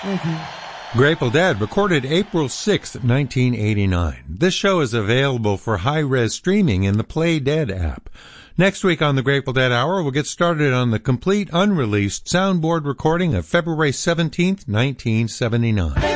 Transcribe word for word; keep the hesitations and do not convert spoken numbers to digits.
Thank you. Grateful Dead, recorded April sixth, nineteen eighty-nine. This show is available for high-res streaming in the Play Dead app. Next week on the Grateful Dead Hour, we'll get started on the complete unreleased soundboard recording of February seventeenth, nineteen seventy-nine.